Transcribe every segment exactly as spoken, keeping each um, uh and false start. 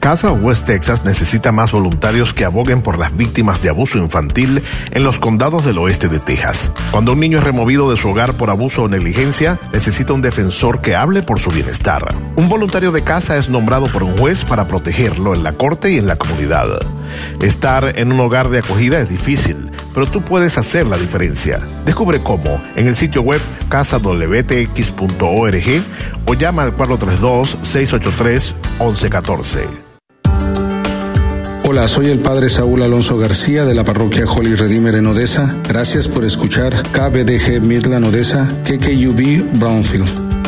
Casa West Texas necesita más voluntarios que aboguen por las víctimas de abuso infantil en los condados del oeste de Texas. Cuando un niño es removido de su hogar por abuso o negligencia, necesita un defensor que hable por su bienestar. Un voluntario de casa es nombrado por un juez para protegerlo en la corte y en la comunidad. Estar en un hogar de acogida es difícil, pero tú puedes hacer la diferencia. Descubre cómo en el sitio web casa w t x punto org o llama al cuatro tres dos, seis ocho tres, once catorce. Hola, soy el padre Saúl Alonso García de la parroquia Holy Redeemer en Odessa. Gracias por escuchar K B D G Midland Odessa, K K U B Brownfield.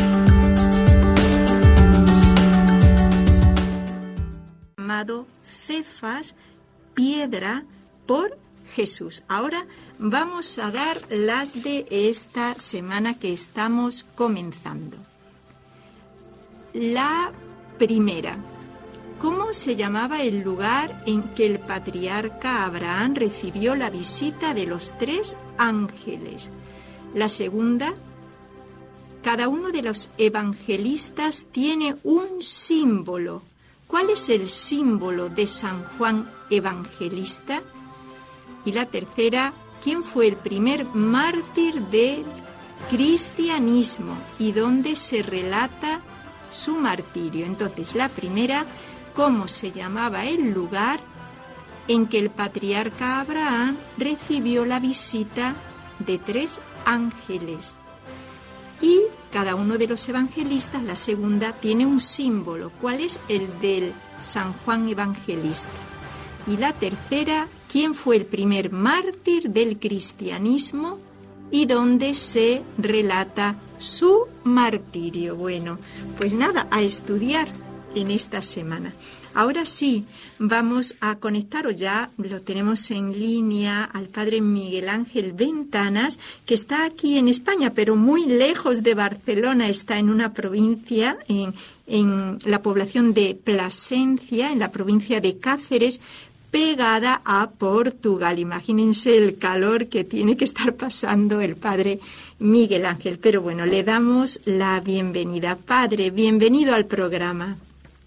Llamado Cefas, piedra por Jesús. Ahora vamos a dar las de esta semana que estamos comenzando. La primera. ¿Cómo se llamaba el lugar en que el patriarca Abraham recibió la visita de los tres ángeles? La segunda, cada uno de los evangelistas tiene un símbolo. ¿Cuál es el símbolo de San Juan Evangelista? Y la tercera, ¿quién fue el primer mártir del cristianismo y dónde se relata su martirio? Entonces, la primera, ¿cómo se llamaba el lugar en que el patriarca Abraham recibió la visita de tres ángeles? Y cada uno de los evangelistas, la segunda, tiene un símbolo. ¿Cuál es el del San Juan Evangelista? Y la tercera, ¿quién fue el primer mártir del cristianismo y dónde se relata su martirio? Bueno, pues nada, a estudiar en esta semana. Ahora sí, vamos a conectar, o ya lo tenemos en línea, al padre Miguel Ángel Ventanas, que está aquí en España, pero muy lejos de Barcelona. Está en una provincia, en, en la población de Plasencia, en la provincia de Cáceres, pegada a Portugal. Imagínense el calor que tiene que estar pasando el padre Miguel Ángel. Pero bueno, le damos la bienvenida. Padre, bienvenido al programa.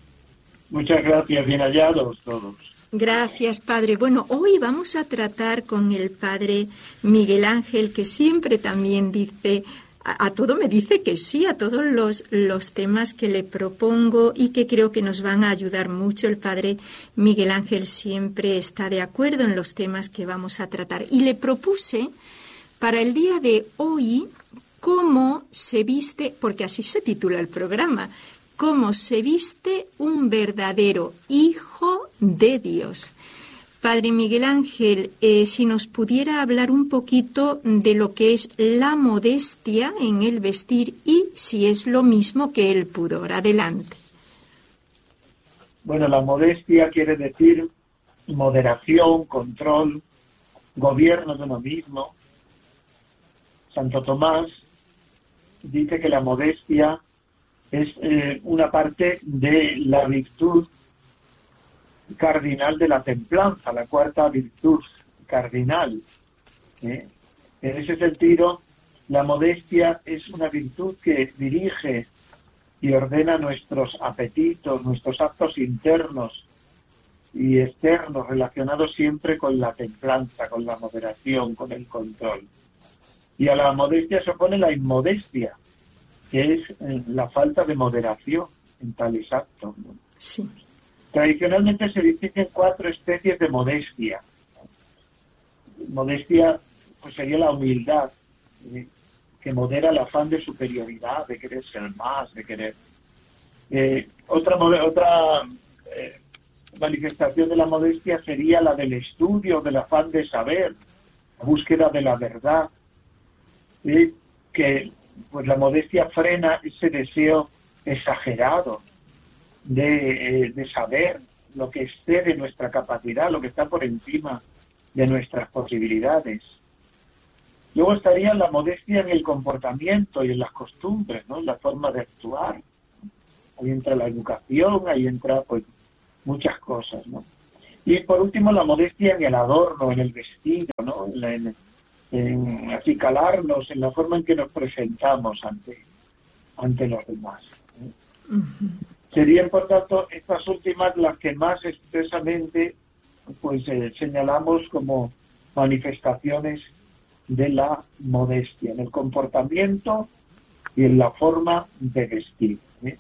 Muchas gracias, bien hallados todos. Gracias, padre. Bueno, hoy vamos a tratar con el padre Miguel Ángel, que siempre también dice, a, a todo me dice que sí, a todos los, los temas que le propongo y que creo que nos van a ayudar mucho. El padre Miguel Ángel siempre está de acuerdo en los temas que vamos a tratar. Y le propuse para el día de hoy cómo se viste, porque así se titula el programa, cómo se viste un verdadero hijo de Dios. Padre Miguel Ángel, eh, si nos pudiera hablar un poquito de lo que es la modestia en el vestir y si es lo mismo que el pudor. Adelante. Bueno, la modestia quiere decir moderación, control, gobierno de uno mismo. Santo Tomás dice que la modestia es eh, una parte de la virtud cardinal de la templanza, la cuarta virtud cardinal. ¿eh? En ese sentido, la modestia es una virtud que dirige y ordena nuestros apetitos, nuestros actos internos y externos, relacionados siempre con la templanza, con la moderación, con el control. Y a la modestia se opone la inmodestia, que es la falta de moderación en tales actos, ¿no? Sí. Tradicionalmente se distinguen cuatro especies de modestia. Modestia pues sería la humildad, ¿eh? que modera el afán de superioridad, de querer ser más, de querer... Eh, otra otra eh, manifestación de la modestia sería la del estudio, del afán de saber, la búsqueda de la verdad, ¿eh? que pues la modestia frena ese deseo exagerado de, eh, de saber lo que excede nuestra capacidad, lo que está por encima de nuestras posibilidades. Luego estaría la modestia en el comportamiento y en las costumbres, ¿no? En la forma de actuar. Ahí entra la educación, ahí entra pues muchas cosas, ¿no? Y por último la modestia en el adorno, en el vestido, ¿no? En, la, en, en acicalarnos, en la forma en que nos presentamos ante, ante los demás. Uh-huh. Serían, por tanto, estas últimas las que más expresamente pues eh, señalamos como manifestaciones de la modestia, en el comportamiento y en la forma de vestir, ¿eh?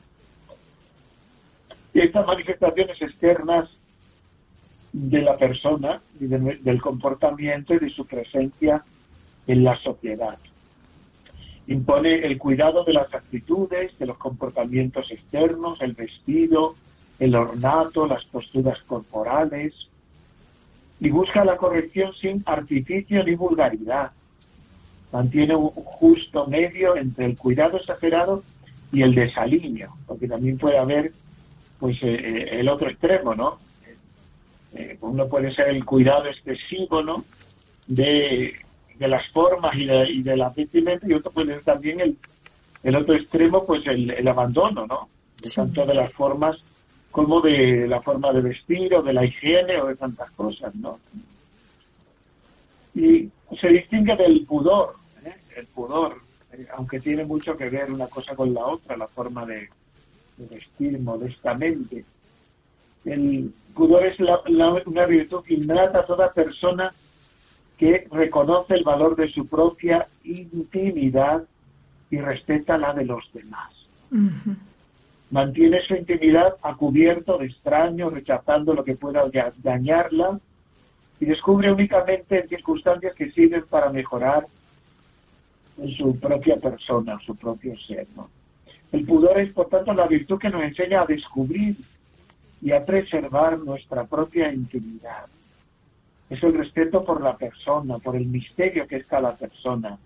Y estas manifestaciones externas de la persona y de, del comportamiento y de su presencia en la sociedad. Impone el cuidado de las actitudes, de los comportamientos externos, el vestido, el ornato, las posturas corporales, y busca la corrección sin artificio ni vulgaridad. Mantiene un justo medio entre el cuidado exagerado y el desaliño, porque también puede haber pues eh, el otro extremo, ¿no? Eh, uno puede ser el cuidado excesivo, ¿no? De, de las formas y de, y de la vestimenta, y otro puede ser también el, el otro extremo, pues el, el abandono, ¿no? Sí. Tanto de las formas como de la forma de vestir o de la higiene o de tantas cosas, ¿no? Y se distingue del pudor, ¿eh? El pudor, eh, aunque tiene mucho que ver una cosa con la otra, la forma de, de vestir modestamente. El pudor es la, la, una virtud innata a toda persona que reconoce el valor de su propia intimidad y respeta la de los demás. Uh-huh. Mantiene su intimidad a cubierto de extraños, rechazando lo que pueda dañarla, y descubre únicamente circunstancias que sirven para mejorar en su propia persona, su propio ser, ¿no? El pudor es, por tanto, la virtud que nos enseña a descubrir y a preservar nuestra propia intimidad. Es el respeto por la persona, por el misterio que es cada persona.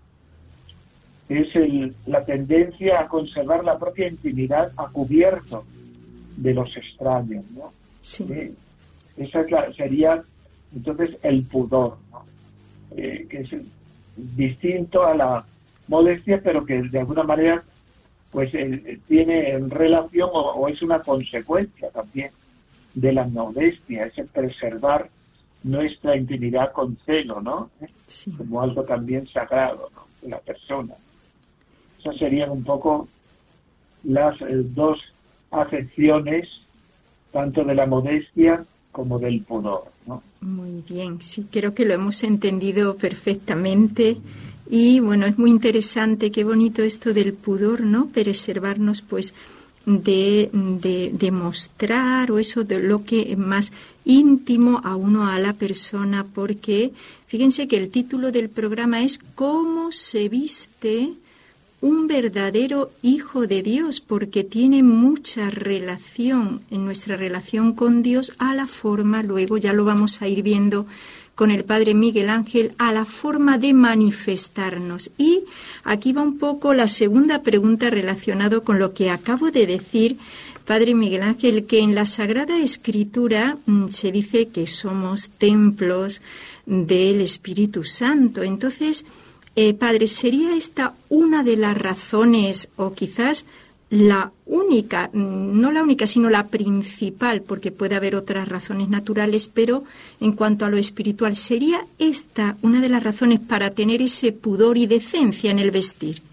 Es el, la tendencia a conservar la propia intimidad a cubierto de los extraños, ¿no? Sí. ¿Sí? Esa es la, sería, entonces, el pudor, ¿no? Eh, que es distinto a la modestia, pero que de alguna manera pues eh, tiene en relación o, o es una consecuencia también de la modestia, es el preservar nuestra intimidad con celo, ¿no? Sí. Como algo también sagrado, ¿no? De la persona. Esas serían un poco las eh, dos acepciones, tanto de la modestia como del pudor, ¿no? Muy bien, sí, creo que lo hemos entendido perfectamente. Y bueno, es muy interesante, qué bonito esto del pudor, ¿no? Preservarnos, pues, de, de, de mostrar o eso de lo que es más íntimo a uno, a la persona, porque fíjense que el título del programa es ¿Cómo se viste un verdadero hijo de Dios? Porque tiene mucha relación en nuestra relación con Dios a la forma, luego ya lo vamos a ir viendo con el Padre Miguel Ángel, a la forma de manifestarnos. Y aquí va un poco la segunda pregunta relacionado con lo que acabo de decir, Padre Miguel Ángel, que en la Sagrada Escritura mmm, se dice que somos templos del Espíritu Santo. Entonces, eh, Padre, ¿sería esta una de las razones, o quizás la única, no la única, sino la principal, porque puede haber otras razones naturales, pero en cuanto a lo espiritual, ¿sería esta una de las razones para tener ese pudor y decencia en el vestir?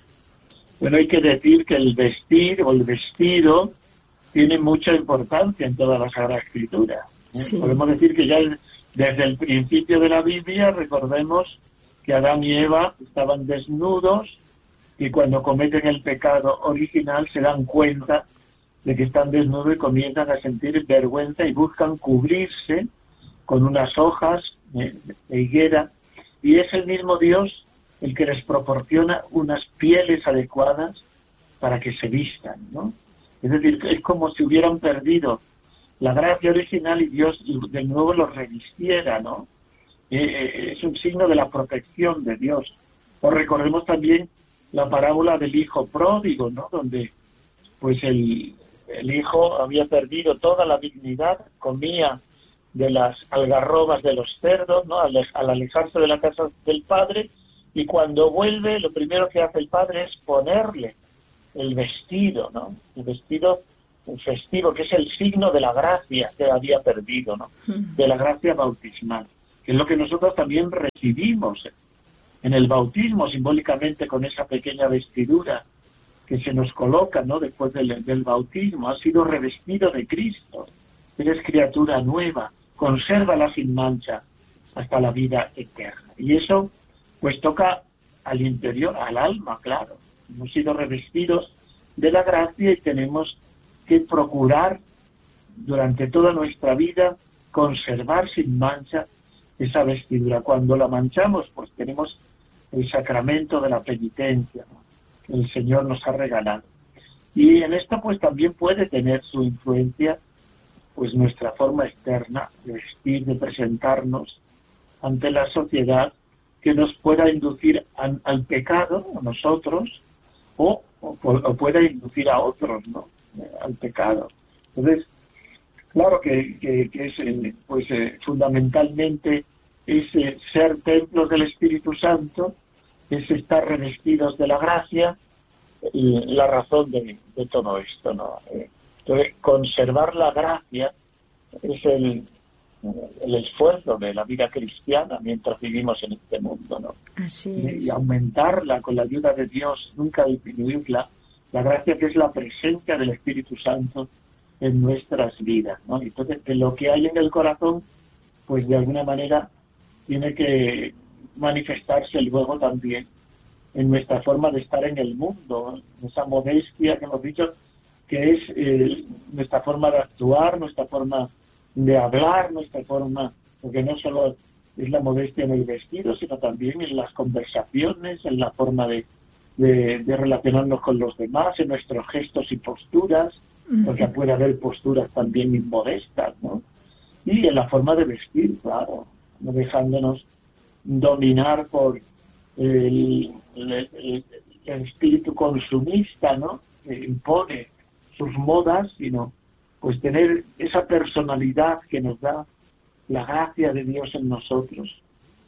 Bueno, hay que decir que el vestir o el vestido tiene mucha importancia en toda la Sagrada Escritura, ¿eh? Sí. Podemos decir que ya desde el principio de la Biblia, recordemos que Adán y Eva estaban desnudos, y cuando cometen el pecado original se dan cuenta de que están desnudos y comienzan a sentir vergüenza y buscan cubrirse con unas hojas de, de higuera, y es el mismo Dios el que les proporciona unas pieles adecuadas para que se vistan, ¿no? Es decir, es como si hubieran perdido la gracia original y Dios de nuevo los revistiera, ¿no? Eh, eh, es un signo de la protección de Dios. O recordemos también la parábola del hijo pródigo, ¿no? Donde pues el, el hijo había perdido toda la dignidad, comía de las algarrobas de los cerdos, ¿no? Al, al alejarse de la casa del padre, y cuando vuelve lo primero que hace el padre es ponerle el vestido, ¿no? El vestido festivo, que es el signo de la gracia que había perdido, ¿no? De la gracia bautismal, que es lo que nosotros también recibimos en el bautismo, simbólicamente con esa pequeña vestidura que se nos coloca, ¿no?, después del, del bautismo. Has sido revestido de Cristo, eres criatura nueva, consérvala sin mancha hasta la vida eterna. Y eso pues toca al interior, al alma, claro. Hemos sido revestidos de la gracia y tenemos que procurar durante toda nuestra vida conservar sin mancha esa vestidura. Cuando la manchamos, pues tenemos el sacramento de la penitencia, ¿no?, que el Señor nos ha regalado. Y en esto pues también puede tener su influencia pues nuestra forma externa de vestir, de presentarnos ante la sociedad, que nos pueda inducir a, al pecado a nosotros o, o, o pueda inducir a otros, ¿no?, eh, al pecado. Entonces, claro que, que, que es eh, pues eh, fundamentalmente ese ser templos del Espíritu Santo, es estar revestidos de la gracia, y la razón de, de todo esto, ¿no? Eh, entonces, conservar la gracia es el, el esfuerzo de la vida cristiana mientras vivimos en este mundo, ¿no? Así es. Y aumentarla con la ayuda de Dios, nunca disminuirla, la gracia que es la presencia del Espíritu Santo en nuestras vidas, ¿no? Entonces, de lo que hay en el corazón, pues de alguna manera tiene que manifestarse luego también en nuestra forma de estar en el mundo, esa modestia que hemos dicho, que es eh, nuestra forma de actuar, nuestra forma de hablar, nuestra forma, porque no solo es la modestia en el vestido, sino también en las conversaciones, en la forma de, de, de relacionarnos con los demás, en nuestros gestos y posturas, porque puede haber posturas también inmodestas, ¿no? Y en la forma de vestir, claro, no dejándonos dominar por el, el, el, el espíritu consumista, ¿no?, que impone sus modas, sino pues tener esa personalidad que nos da la gracia de Dios en nosotros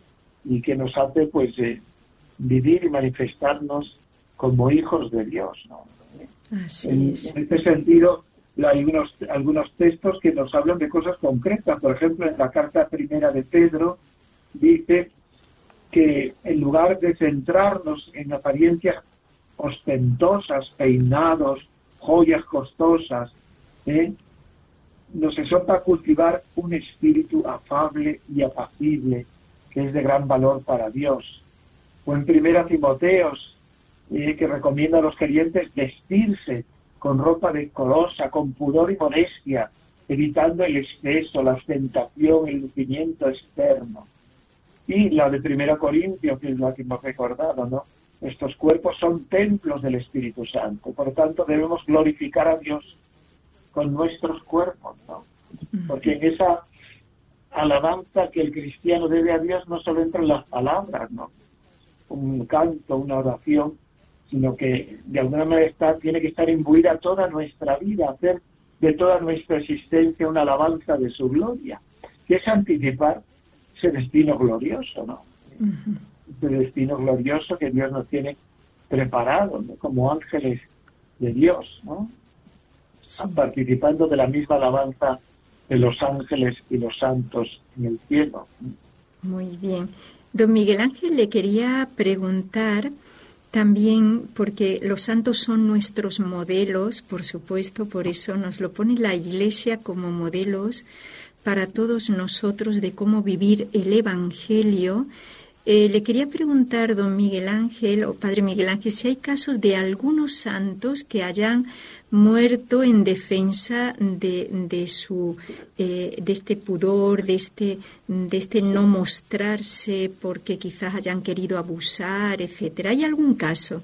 y que nos hace pues eh, vivir y manifestarnos como hijos de Dios, ¿no? Así en, es. en este sentido, hay unos, algunos textos que nos hablan de cosas concretas. Por ejemplo, en la carta primera de Pedro dice que en lugar de centrarnos en apariencias ostentosas, peinados, joyas costosas, ¿eh?, nos exhorta a cultivar un espíritu afable y apacible, que es de gran valor para Dios. O en Primera Timoteos, eh, que recomienda a los creyentes vestirse con ropa decorosa, con pudor y modestia, evitando el exceso, la ostentación, el lucimiento externo. Y la de Primera Corintios, que es la que hemos recordado, ¿no? Estos cuerpos son templos del Espíritu Santo, por tanto debemos glorificar a Dios con nuestros cuerpos, ¿no? Porque en esa alabanza que el cristiano debe a Dios no solo entran las palabras, ¿no?, un canto, una oración, sino que de alguna manera está, tiene que estar imbuida toda nuestra vida, hacer de toda nuestra existencia una alabanza de su gloria, que es anticipar ese destino glorioso, ¿no? Uh-huh. Ese destino glorioso que Dios nos tiene preparado, ¿no?, como ángeles de Dios, ¿no? Sí. Participando de la misma alabanza de los ángeles y los santos en el cielo. Muy bien. Don Miguel Ángel, le quería preguntar también, porque los santos son nuestros modelos, por supuesto, por eso nos lo pone la Iglesia como modelos para todos nosotros de cómo vivir el Evangelio. Eh, le quería preguntar, don Miguel Ángel, o Padre Miguel Ángel, si hay casos de algunos santos que hayan muerto en defensa de, de su eh, de este pudor, de este de este no mostrarse porque quizás hayan querido abusar, etcétera. ¿Hay algún caso?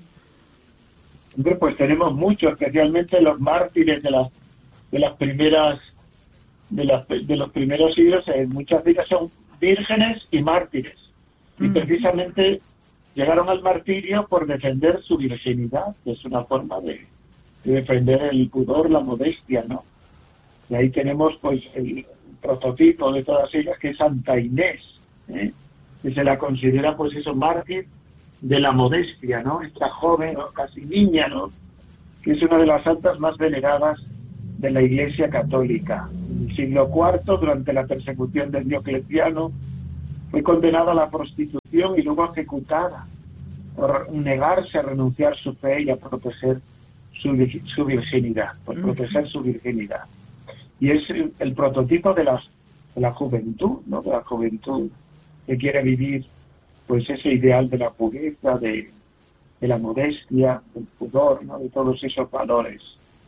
Hombre, pues tenemos muchos, especialmente los mártires de las de las primeras de las de los primeros siglos. Eh, muchas de ellas son vírgenes y mártires. Y precisamente llegaron al martirio por defender su virginidad, que es una forma de, de defender el pudor, la modestia, ¿no? Y ahí tenemos pues el prototipo de todas ellas, que es Santa Inés, ¿eh?, que se la considera pues eso, mártir de la modestia, ¿no? Esta joven, ¿no?, casi niña, ¿no?, que es una de las santas más veneradas de la Iglesia Católica. En el siglo cuarto, durante la persecución de Diocleciano, fue condenada a la prostitución y luego ejecutada por negarse a renunciar su fe y a proteger su, su virginidad, por proteger su virginidad. Y es el, el prototipo de, las, de la juventud, ¿no? De la juventud que quiere vivir pues ese ideal de la pureza, de, de la modestia, del pudor, ¿no? De todos esos valores.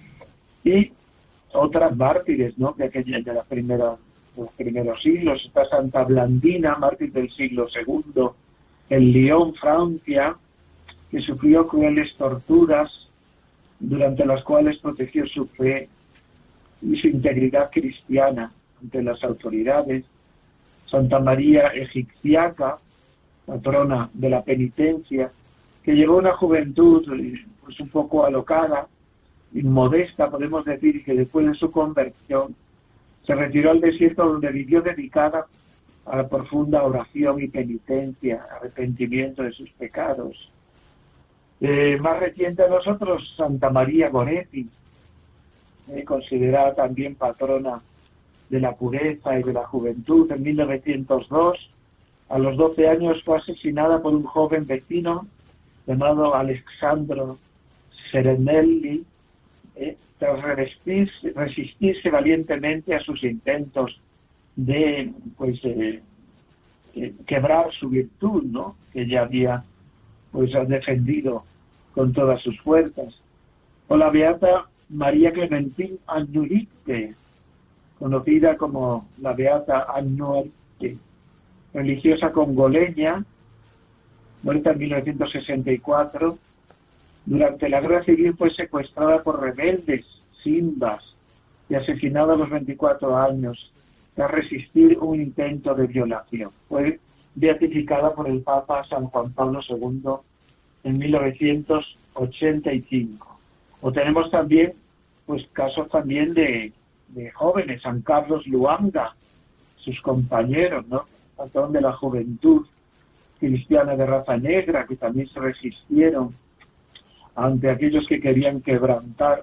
Y otras mártires, ¿no? De aquella de la primera, de los primeros siglos, está Santa Blandina, mártir del siglo segundo, en Lyon, Francia, que sufrió crueles torturas, durante las cuales protegió su fe y su integridad cristiana ante las autoridades. Santa María Egipciaca, patrona de la penitencia, que llevó una juventud pues un poco alocada, inmodesta, podemos decir, que después de su conversión se retiró al desierto, donde vivió dedicada a la profunda oración y penitencia, arrepentimiento de sus pecados. Eh, más reciente a nosotros, Santa María Goretti, eh, considerada también patrona de la pureza y de la juventud. En mil novecientos dos, a los doce años, fue asesinada por un joven vecino llamado Alessandro Serenelli, eh, tras resistirse, resistirse valientemente a sus intentos de pues eh, eh, quebrar su virtud, ¿no? Que ella había pues ha defendido con todas sus fuerzas. O la beata María Clementine Agnuite, conocida como la beata Agnuite, religiosa congoleña, muerta en mil novecientos sesenta y cuatro. Durante la guerra civil fue secuestrada por rebeldes simbas y asesinada a los veinticuatro años tras resistir un intento de violación. Fue beatificada por el Papa San Juan Pablo segundo en mil novecientos ochenta y cinco. O tenemos también pues casos también de, de jóvenes, San Carlos Luanga, sus compañeros, ¿no? Patrón de la juventud cristiana de raza negra, que también se resistieron ante aquellos que querían quebrantar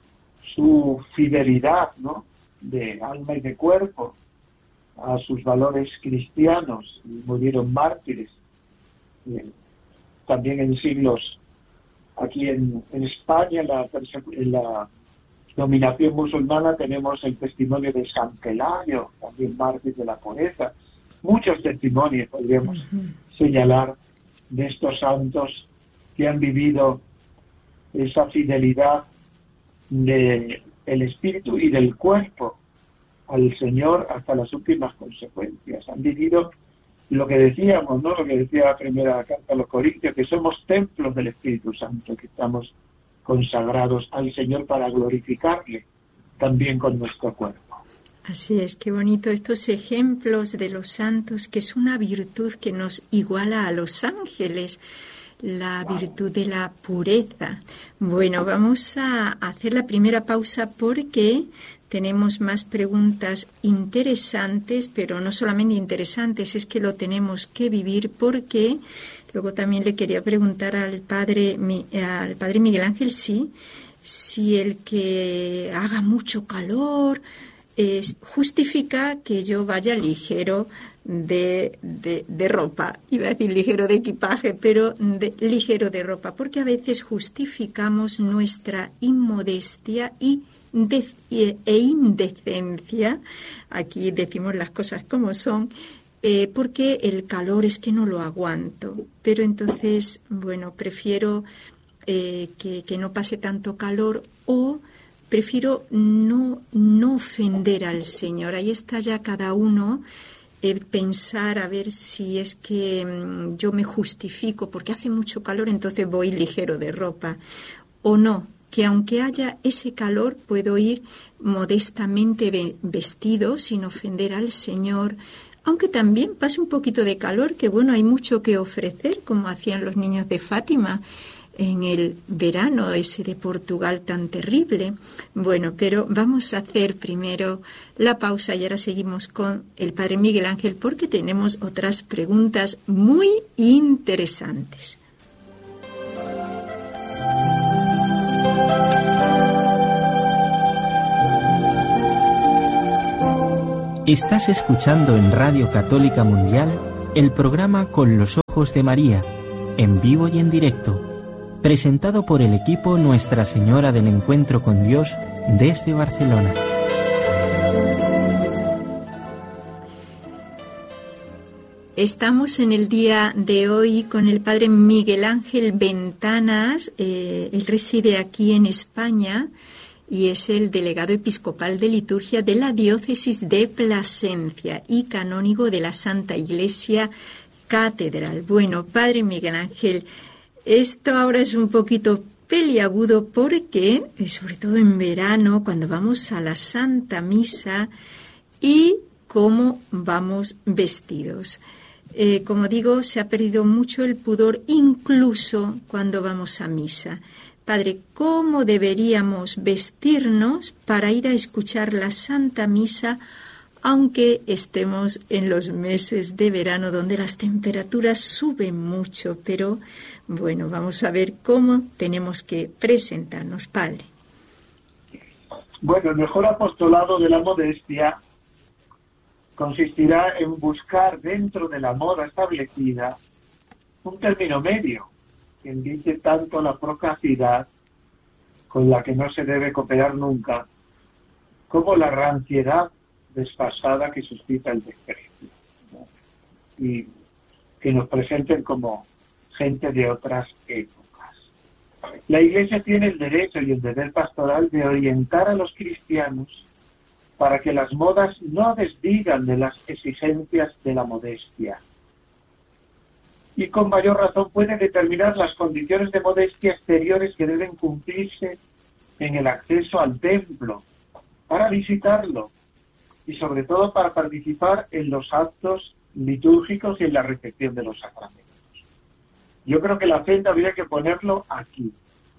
su fidelidad, ¿no? De alma y de cuerpo a sus valores cristianos, y murieron mártires. Eh, también en siglos, aquí en, en España, en la, en la dominación musulmana, tenemos el testimonio de San Pelayo, también mártir de la pureza. Muchos testimonios podríamos uh-huh. señalar de estos santos que han vivido esa fidelidad del espíritu y del cuerpo al Señor hasta las últimas consecuencias. Han vivido lo que decíamos, ¿no? Lo que decía la primera carta a los Corintios, que somos templos del Espíritu Santo, que estamos consagrados al Señor para glorificarle también con nuestro cuerpo. Así es, qué bonito estos ejemplos de los santos, que es una virtud que nos iguala a los ángeles, la virtud de la pureza. Bueno, vamos a hacer la primera pausa porque tenemos más preguntas interesantes, pero no solamente interesantes, es que lo tenemos que vivir, porque luego también le quería preguntar al padre, al padre Miguel Ángel, sí, si el que haga mucho calor eh, justifica que yo vaya ligero de, de, de ropa, iba a decir ligero de equipaje, pero de, ligero de ropa, porque a veces justificamos nuestra inmodestia y De, e indecencia, aquí decimos las cosas como son, eh, porque el calor es que no lo aguanto, pero entonces, bueno, prefiero eh, que, que no pase tanto calor, o prefiero no, no ofender al Señor. Ahí está ya cada uno, eh, pensar a ver si es que mm, yo me justifico porque hace mucho calor, entonces voy ligero de ropa, o no, que aunque haya ese calor puedo ir modestamente vestido sin ofender al Señor, aunque también pase un poquito de calor, que bueno, hay mucho que ofrecer, como hacían los niños de Fátima en el verano ese de Portugal tan terrible. Bueno, pero vamos a hacer primero la pausa y ahora seguimos con el Padre Miguel Ángel, porque tenemos otras preguntas muy interesantes. Estás escuchando en Radio Católica Mundial el programa Con los Ojos de María, en vivo y en directo, presentado por el equipo Nuestra Señora del Encuentro con Dios desde Barcelona. Estamos en el día de hoy con el padre Miguel Ángel Ventanas. Eh, él reside aquí en España y es el delegado episcopal de liturgia de la diócesis de Plasencia y canónigo de la Santa Iglesia Catedral. Bueno, padre Miguel Ángel, esto ahora es un poquito peliagudo porque, sobre todo en verano, cuando vamos a la Santa Misa y cómo vamos vestidos. Eh, como digo, se ha perdido mucho el pudor incluso cuando vamos a misa. Padre, ¿cómo deberíamos vestirnos para ir a escuchar la Santa Misa, aunque estemos en los meses de verano donde las temperaturas suben mucho? Pero bueno, vamos a ver cómo tenemos que presentarnos, Padre. Bueno, el mejor apostolado de la modestia consistirá en buscar dentro de la moda establecida un término medio que indique tanto la procacidad, con la que no se debe cooperar nunca, como la ranciedad desfasada que suscita el desprecio, ¿no? Y que nos presenten como gente de otras épocas. La Iglesia tiene el derecho y el deber pastoral de orientar a los cristianos para que las modas no desdigan de las exigencias de la modestia. Y con mayor razón puede determinar las condiciones de modestia exteriores que deben cumplirse en el acceso al templo, para visitarlo y sobre todo para participar en los actos litúrgicos y en la recepción de los sacramentos. Yo creo que la acento habría que ponerlo aquí,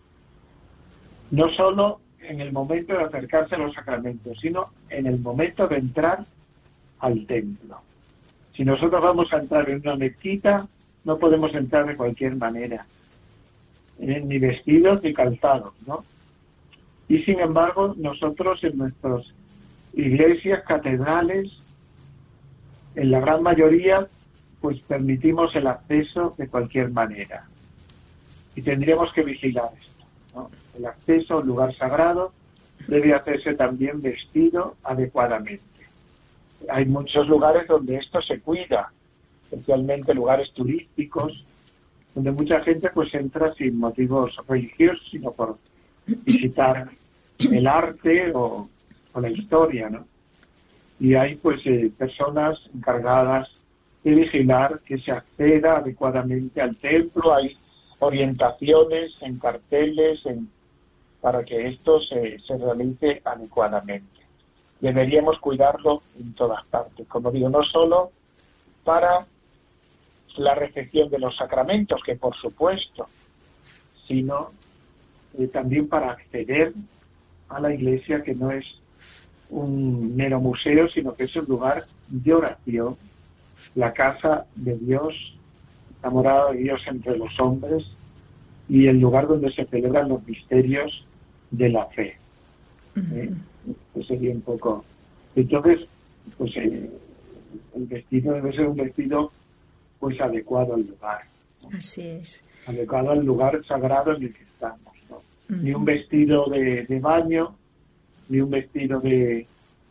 no solo en el momento de acercarse a los sacramentos, sino en el momento de entrar al templo. Si nosotros vamos a entrar en una mezquita, no podemos entrar de cualquier manera, eh, ni vestidos ni calzados, ¿no? Y sin embargo, nosotros en nuestras iglesias, catedrales, en la gran mayoría, pues permitimos el acceso de cualquier manera. Y tendríamos que vigilar esto, ¿no? El acceso a un lugar sagrado debe hacerse también vestido adecuadamente. Hay muchos lugares donde esto se cuida, especialmente lugares turísticos, donde mucha gente pues entra sin motivos religiosos, sino por visitar el arte o, o la historia, ¿no? Y hay pues eh, personas encargadas de vigilar que se acceda adecuadamente al templo. Hay orientaciones en carteles en, para que esto se, se realice adecuadamente. Deberíamos cuidarlo en todas partes, como digo, no solo para la recepción de los sacramentos, que por supuesto, sino eh, también para acceder a la iglesia, que no es un mero museo, sino que es un lugar de oración, la casa de Dios, la morada de Dios entre los hombres y el lugar donde se celebran los misterios de la fe. ¿Eh? Pues sería un poco... Entonces, pues eh, el vestido debe ser un vestido pues adecuado al lugar, ¿no? Así es. Adecuado al lugar sagrado en el que estamos, ¿no? Uh-huh. Ni un vestido de, de baño, ni un vestido de,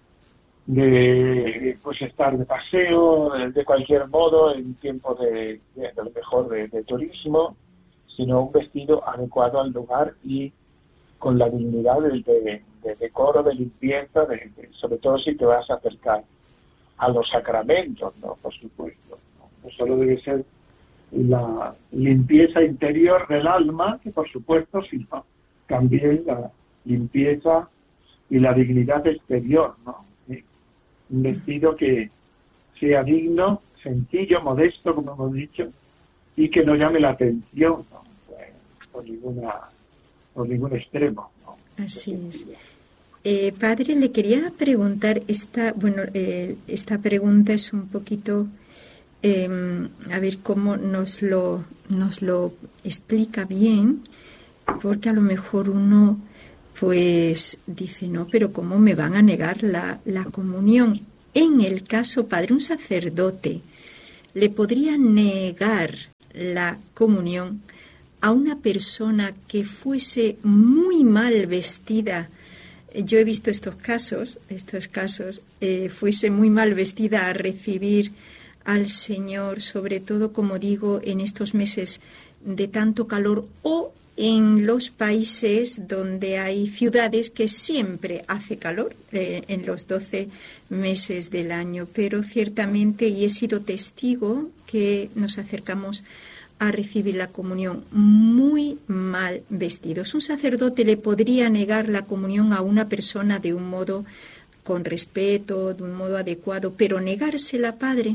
de pues estar de paseo, de cualquier modo, en tiempo de, de, de lo mejor de, de turismo, sino un vestido adecuado al lugar y con la dignidad de, de, de decoro, de limpieza, de, de, sobre todo si te vas a acercar a los sacramentos, ¿no? Por supuesto. No, no solo debe ser la limpieza interior del alma, que por supuesto, sino también la limpieza y la dignidad exterior, ¿no? ¿Sí? Un vestido que sea digno, sencillo, modesto, como hemos dicho, y que no llame la atención, ¿no? Pues, por ninguna, por ningún extremo, ¿no? Así es. Eh, padre, le quería preguntar, esta, bueno, eh, esta pregunta es un poquito, eh, a ver cómo nos lo, nos lo explica bien, porque a lo mejor uno pues dice, no, pero ¿cómo me van a negar la, la comunión? En el caso, padre, un sacerdote le podría negar la comunión a una persona que fuese muy mal vestida. Yo he visto estos casos, estos casos, eh, fuese muy mal vestida a recibir al Señor, sobre todo, como digo, en estos meses de tanto calor o en los países donde hay ciudades que siempre hace calor, eh, en los doce meses del año. Pero ciertamente, y he sido testigo que nos acercamos a recibir la comunión muy mal vestidos. Un sacerdote le podría negar la comunión a una persona de un modo con respeto, de un modo adecuado, pero negársela, padre.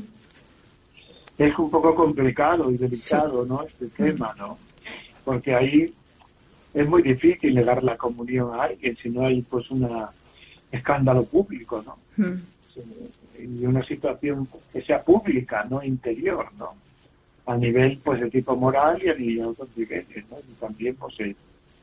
Es un poco complicado y delicado, sí, ¿no? Este tema, ¿no? Porque ahí es muy difícil negar la comunión a alguien si no hay pues un escándalo público, ¿no? Mm. Y una situación que sea pública, no interior, ¿no? A nivel pues de tipo moral y a nivel de otros niveles, ¿no? Y también pues eh,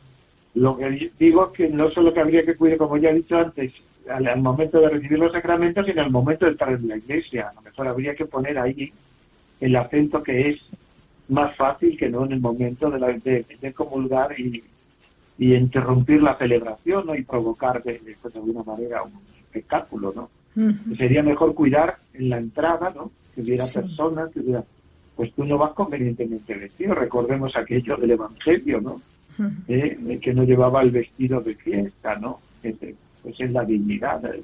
lo que digo es que no solo que habría que cuidar, como ya he dicho antes, al, al momento de recibir los sacramentos, sino al momento de estar en la iglesia. A lo mejor habría que poner ahí el acento que es más fácil que no en el momento de, la, de, de comulgar y, y interrumpir la celebración, ¿no? Y provocar de, de, pues, de alguna manera un espectáculo, ¿no? Uh-huh. Sería mejor cuidar en la entrada, ¿no? Que hubiera sí. personas, que hubiera... Pues tú no vas convenientemente vestido. Recordemos aquello del Evangelio, ¿no? Uh-huh. Eh, que no llevaba el vestido de fiesta, ¿no? Que, pues es la dignidad. Eh,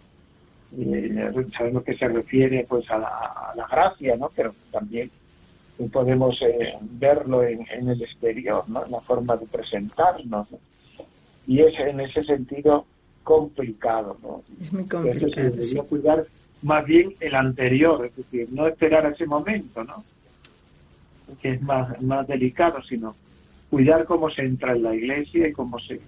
sabemos que se refiere pues a la, a la gracia, ¿no? Pero también podemos eh, verlo en, en el exterior, ¿no? En la forma de presentarnos, ¿no? Y es en ese sentido complicado, ¿no? Es muy complicado. Entonces, sí. Cuidar más bien el anterior, es decir, no esperar a ese momento, ¿no? Que es más, más delicado, sino cuidar cómo se entra en la iglesia y cómo se,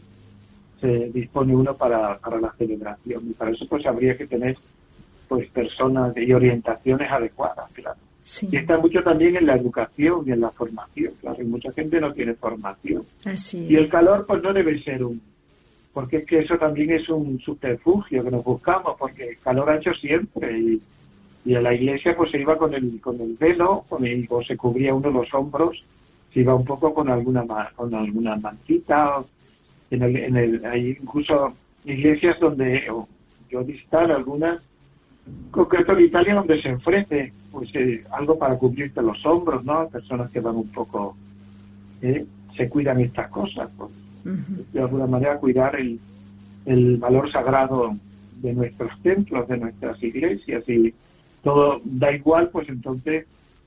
se dispone uno para, para la celebración. Y para eso pues habría que tener pues personas y orientaciones adecuadas, claro. Sí. Y está mucho también en la educación y en la formación, claro. Y mucha gente no tiene formación. Así es. Y el calor pues no debe ser un... Porque es que eso también es un subterfugio que nos buscamos, porque el calor ha hecho siempre y... Y a la iglesia pues se iba con el con el velo, con el, o se cubría uno los hombros, se iba un poco con alguna con alguna mantita. En el, en el, hay incluso iglesias donde, yo distar algunas, concreto en Italia, donde se ofrece pues eh, algo para cubrirte los hombros, ¿no? Personas que van un poco, eh, se cuidan estas cosas, pues, uh-huh. De alguna manera cuidar el, el valor sagrado de nuestros templos, de nuestras iglesias, y todo da igual, pues entonces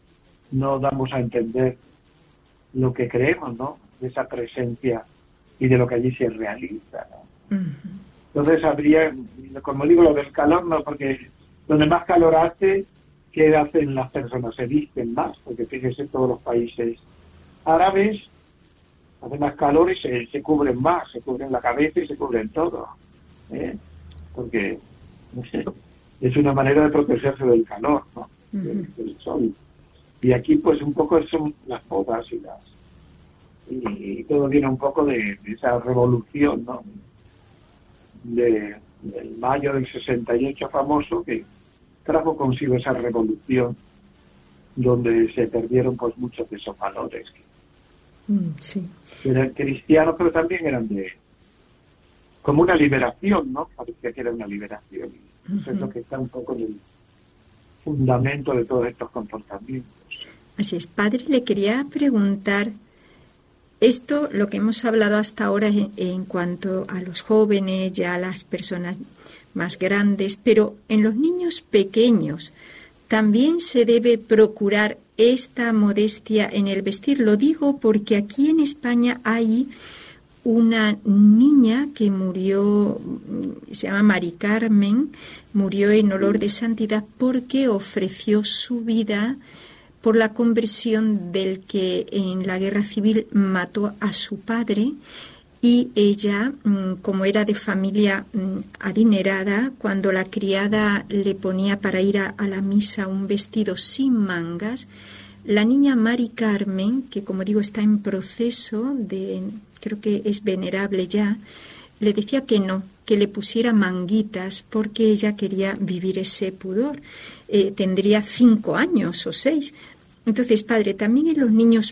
no damos a entender lo que creemos, ¿no? De esa presencia y de lo que allí se realiza, ¿no? Uh-huh. Entonces habría, como digo, lo del calor, no, porque donde más calor hace, ¿qué hacen las personas? Se visten más, porque fíjese, todos los países árabes hacen más calor y se, se cubren más, se cubren la cabeza y se cubren todo, ¿eh? Porque, no sé, es una manera de protegerse del calor, ¿no? Uh-huh. Del, del sol. Y aquí pues un poco son las bodas y las y, y todo viene un poco de, de esa revolución, ¿no? De, del mayo del sesenta y ocho famoso, que trajo consigo esa revolución donde se perdieron pues muchos de esos valores que, mm, sí. que eran cristianos, pero también eran de como una liberación, ¿no? Parecía que era una liberación. Eso uh-huh. es lo que está un poco en el fundamento de todos estos comportamientos. Así es, padre, le quería preguntar, esto, lo que hemos hablado hasta ahora en, en cuanto a los jóvenes, ya a las personas más grandes, pero en los niños pequeños también se debe procurar esta modestia en el vestir. Lo digo porque aquí en España hay una niña que murió, se llama Mari Carmen, murió en olor de santidad porque ofreció su vida por la conversión del que en la guerra civil mató a su padre, y ella, como era de familia adinerada, cuando la criada le ponía para ir a, a la misa un vestido sin mangas, la niña Mari Carmen, que como digo está en proceso de, creo que es venerable ya, le decía que no, que le pusiera manguitas porque ella quería vivir ese pudor. Eh, tendría cinco años o seis. Entonces, padre, también en los niños